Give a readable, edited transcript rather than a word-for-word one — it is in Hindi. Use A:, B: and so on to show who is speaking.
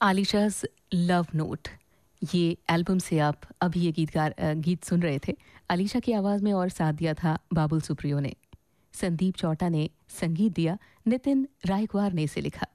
A: आलिशाज़ लव नोट, ये एल्बम से आप अभी ये गीत सुन रहे थे। अलीशा की आवाज़ में और साथ दिया था बाबुल सुप्रियो ने। संदीप चौटा ने संगीत दिया, नितिन रायकवार ने इसे लिखा।